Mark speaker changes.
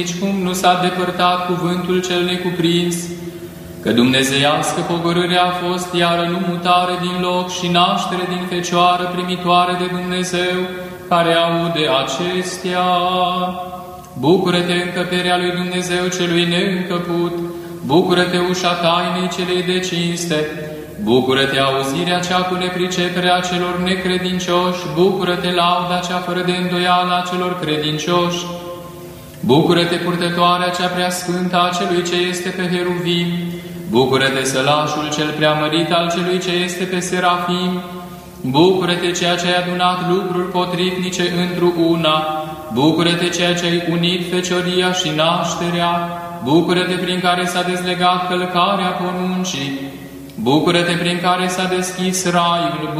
Speaker 1: Nici cum nu s-a depărtat cuvântul cel necuprins, că dumnezeiască pogorâre a fost iară nu mutare din loc și naștere din Fecioară primitoare de Dumnezeu, care aude acestea. Bucură-te, încăperea lui Dumnezeu celui neîncăput, bucură-te, ușa tainei celei de cinste, bucură-te, auzirea cea cu nepriceperea celor necredincioși, bucură-te, lauda cea fără de îndoială a celor credincioși, bucură-te, purtătoarea cea preasfântă a celui ce este pe heruvim, bucură-te, sălașul cel preamărit al celui ce este pe serafim, bucură-te, ceea ce ai adunat lucruri potrivnice într-o una, bucură-te, ceea ce ai unit fecioria și nașterea, bucură-te, prin care s-a dezlegat călcarea poruncii, bucură-te, prin care s-a deschis raiul,